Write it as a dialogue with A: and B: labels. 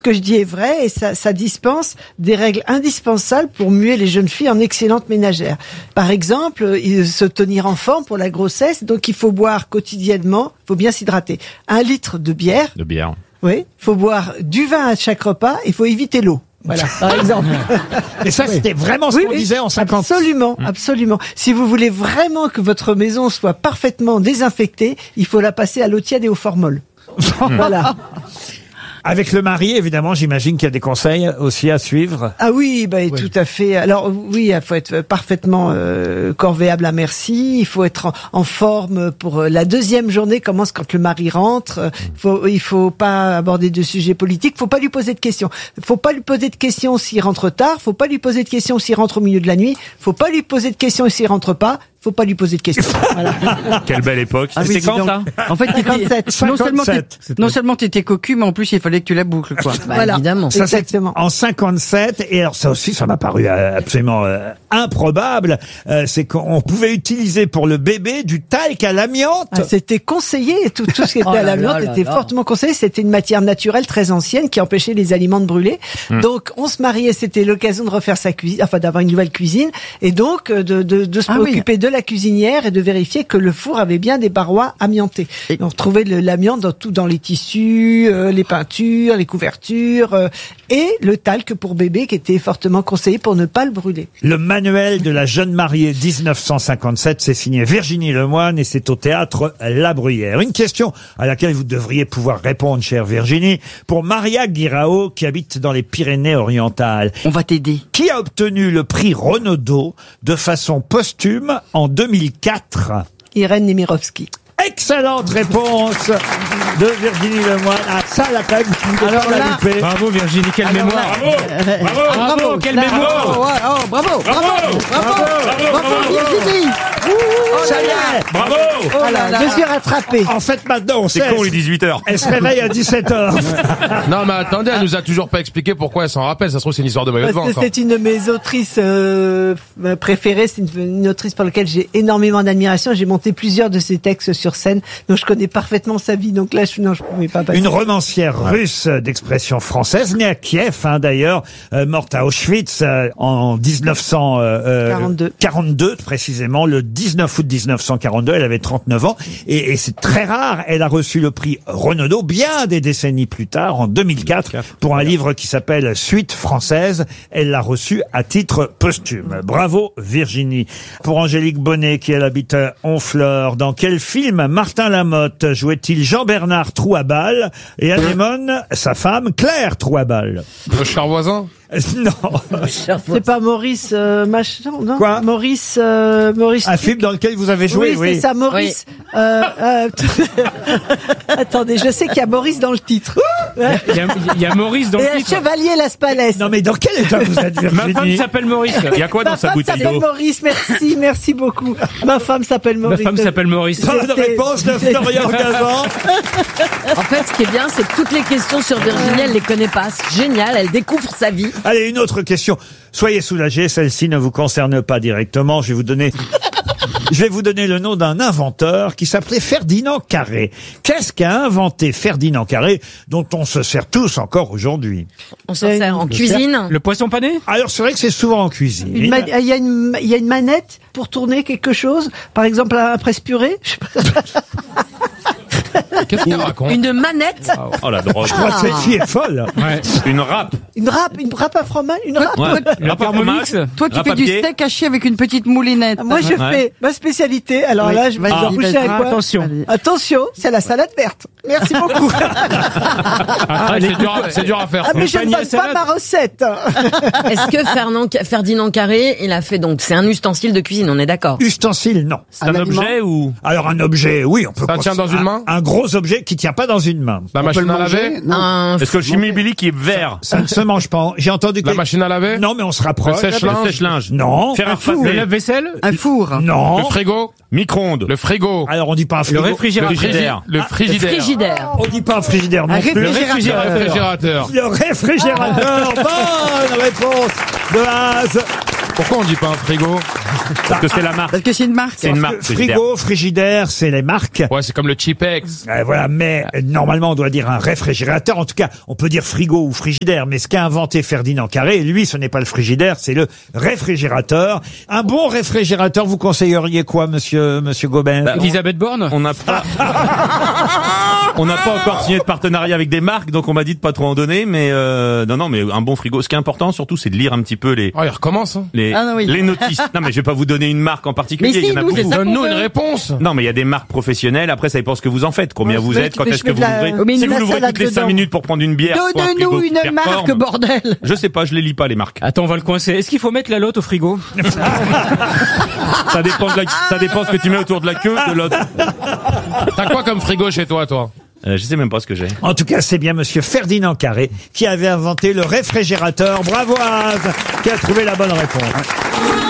A: Ce que je dis est vrai et ça dispense des règles indispensables pour muer les jeunes filles en excellentes ménagères. Par exemple, se tenir en forme pour la grossesse, donc il faut boire quotidiennement, il faut bien s'hydrater. 1 litre de bière.
B: De bière.
A: Oui, il faut boire du vin à chaque repas, il faut éviter l'eau. Voilà, par exemple.
C: Et ça, c'était vraiment ce qu'on disait en 50.
A: Absolument. Si vous voulez vraiment que votre maison soit parfaitement désinfectée, il faut la passer à l'eau tiède et au formol. Voilà.
C: Avec le mari, évidemment, j'imagine qu'il y a des conseils aussi à suivre.
A: Ah oui, tout à fait. Alors oui, il faut être parfaitement corvéable à merci. Il faut être en forme pour la deuxième journée commence quand le mari rentre. Il faut pas aborder de sujets politiques. Faut pas lui poser de questions. Faut pas lui poser de questions s'il rentre tard. Faut pas lui poser de questions s'il rentre au milieu de la nuit. Faut pas lui poser de questions s'il rentre pas. Faut pas lui poser de questions. Voilà.
B: Quelle belle époque.
D: Ah oui,
B: C'était quand ça?
D: En fait,
A: 57.
D: non seulement t'étais cocu, mais en plus il fallait que tu la boucles, quoi.
A: Voilà.
E: Évidemment.
C: Ça, c'est
A: Exactement.
C: en 57. Et alors ça aussi, ça m'a paru absolument improbable. C'est qu'on pouvait utiliser pour le bébé du talc à l'amiante.
A: Ah, c'était conseillé, tout ce qui était à l'amiante était fortement conseillé. C'était une matière naturelle très ancienne qui empêchait les aliments de brûler. Donc on se mariait, c'était l'occasion de refaire sa cuisine, enfin d'avoir une nouvelle cuisine, et donc de se préoccuper de la cuisinière et de vérifier que le four avait bien des parois amiantées. Et on retrouvait l'amiante dans les tissus, les peintures, les couvertures, et le talc pour bébé qui était fortement conseillé pour ne pas le brûler.
C: Le manuel de la jeune mariée 1957, c'est signé Virginie Lemoine et c'est au théâtre La Bruyère. Une question à laquelle vous devriez pouvoir répondre, chère Virginie, pour Maria Guirao qui habite dans les Pyrénées-Orientales.
D: On va t'aider.
C: Qui a obtenu le prix Renaudot de façon posthume en 2004?
A: Irène Nemirovsky.
C: Excellente réponse de Virginie Lemoine. Ah, ça, là, quand même,
D: Alors là,
B: Bravo Virginie, quelle mémoire.
D: bravo,
B: quelle mémoire.
D: Bravo, Virginie.
C: Ça y est.
B: Bravo.
D: Oh là là.
A: Je suis rattrapée.
C: En fait, maintenant, on sait.
B: C'est con les 18h.
C: Elle se réveille à 17h.
F: Non, mais attendez, elle nous a toujours pas expliqué pourquoi elle s'en rappelle. Ça se trouve, c'est une histoire de maillot de vent
A: Parce que
F: encore.
A: c'est une de mes autrices préférées. C'est une autrice pour laquelle j'ai énormément d'admiration. J'ai monté plusieurs de ses textes sur scène, donc je connais parfaitement sa vie. Donc là, je pouvais pas passer.
C: Une romancière russe d'expression française, née à Kiev, d'ailleurs, morte à Auschwitz en 1942, précisément, le 19 août 1942. Elle avait 39 ans. Et c'est très rare. Elle a reçu le prix Renaudot bien des décennies plus tard, en 2004, pour un livre qui s'appelle Suite française. Elle l'a reçu à titre posthume. Bravo, Virginie. Pour Angélique Bonnet, qui elle habite à Honfleur, dans quel film Martin Lamotte jouait-il Jean-Bernard Trouabal et Anémone, sa femme, Claire Trouabal?
F: Le cher voisin.
C: Non.
A: C'est pas Maurice machin, non?
C: Quoi?
A: Maurice.
C: Un film dans lequel vous avez joué,
A: oui, c'est ça, Maurice. Attendez, je sais qu'il y a Maurice dans le titre.
B: Il y a Maurice dans
A: Et
B: le
A: un
B: titre.
A: chevalier Las Palais.
C: Non, mais dans quel état vous êtes,
B: Ma femme
C: Virginie?
B: s'appelle Maurice. Il y a quoi dans
A: Ma
B: sa
A: femme
B: bouteille
A: s'appelle
B: d'eau?
A: Maurice, merci beaucoup. Ma femme s'appelle
B: Ma
A: Maurice.
B: femme s'appelle Maurice.
C: Bonne réponse de Florian Gazan.
E: En fait, ce qui est bien, c'est que toutes les questions sur Virginie, elle les connaît pas. C'est génial, elle découvre sa vie.
C: Allez, une autre question. Soyez soulagés, celle-ci ne vous concerne pas directement. Je vais vous donner le nom d'un inventeur qui s'appelait Ferdinand Carré. Qu'est-ce qu'a inventé Ferdinand Carré, dont on se sert tous encore aujourd'hui?
E: On s'en sert en cuisine.
B: Le poisson pané?
C: Alors, c'est vrai que c'est souvent en cuisine.
A: Il y a une manette pour tourner quelque chose. Par exemple, un presse-purée. Je sais pas.
F: Qu'est-ce qu'elle raconte?
E: Une manette.
B: Oh la drogue.
C: Je crois que cette fille est folle.
B: Ouais. Une râpe.
A: Une râpe à fromage, une râpe.
B: Ouais. La Thermomix.
D: Toi, tu
B: la
D: fais du
B: papier.
D: steak haché avec une petite moulinette.
A: Moi, je fais ma spécialité. Alors
D: Oui.
A: là, je vais
D: Vas-y,
A: vous coucher
D: vas-y.
A: avec quoi?
B: Attention.
A: Attention, c'est la salade verte. Merci beaucoup.
F: Ah, c'est dur à faire.
A: Ah, mais je ne
B: panier à
A: donne pas
B: salade.
A: ma recette.
E: Est-ce que Ferdinand Carré, il a fait donc, c'est un ustensile de cuisine, on est d'accord?
C: Ustensile, non.
B: C'est un objet ou?
C: Alors, un objet, oui, on peut
F: Ça tient dans une main?
C: Un gros objet qui tient pas dans une main.
F: La machine à laver?
B: Est-ce que le chimibilique est vert?
C: Ça ne se mange pas. J'ai entendu que...
F: La machine à laver?
C: Non, mais on se rapproche.
F: Le sèche-linge?
B: Le sèche-linge.
C: Non.
B: Faire un four. Le lave-vaisselle?
D: Un four.
C: Non.
F: Le frigo?
B: Micro-ondes.
F: Le frigo?
C: Alors, on dit pas un
B: Le
C: frigo.
B: réfrigérateur.
F: Le frigidaire?
E: Frigidaire.
C: On dit pas un frigidaire non
D: Un
C: plus.
F: Le
D: réfrigérateur.
F: réfrigérateur?
C: Le réfrigérateur. Bonne réponse de Haz.
F: Pourquoi on dit pas un frigo?
B: Parce que c'est la marque.
D: Parce que c'est une marque.
B: C'est une marque.
C: Frigo, frigidaire, c'est les marques.
F: Ouais, c'est comme le Chipex.
C: Voilà, mais normalement on doit dire un réfrigérateur. En tout cas, on peut dire frigo ou frigidaire. Mais ce qu'a inventé Ferdinand Carré, lui, ce n'est pas le frigidaire, c'est le réfrigérateur. Un bon réfrigérateur, vous conseilleriez quoi, monsieur Gobin?
B: Elisabeth Borne. On n'a pas encore signé de partenariat avec des marques, donc on m'a dit de pas trop en donner. Mais non, mais un bon frigo. Ce qui est important surtout, c'est de lire un petit peu les.
F: Oh, il recommence. Hein.
B: Les notices. Non, mais je vais pas vous donner une marque en particulier.
D: Mais si,
B: il y en a
D: nous, c'est
B: beaucoup.
D: ça.
F: Donne-nous une réponse.
B: Non, mais il y a des marques professionnelles. Après, ça dépend ce que vous en faites. Combien vous êtes, quand est-ce que vous l'ouvrez.
D: mais
B: Si
D: nous,
B: vous
D: la
B: l'ouvrez
D: salade
B: toutes les 5
D: dedans.
B: minutes pour prendre une bière. pour un frigo
D: Donne-nous
B: qui
D: une
B: performe,
D: marque, bordel.
B: Je sais pas, je les lis pas les marques.
G: Attends, on va le coincer. Est-ce qu'il faut mettre la lotte au frigo?
B: Ça dépend ça dépend ce que tu mets autour de la queue de l'autre.
F: T'as quoi comme frigo chez toi, toi?
B: Je sais même pas ce que j'ai.
C: En tout cas, c'est bien monsieur Ferdinand Carré qui avait inventé le réfrigérateur. Bravo Az, qui a trouvé la bonne réponse.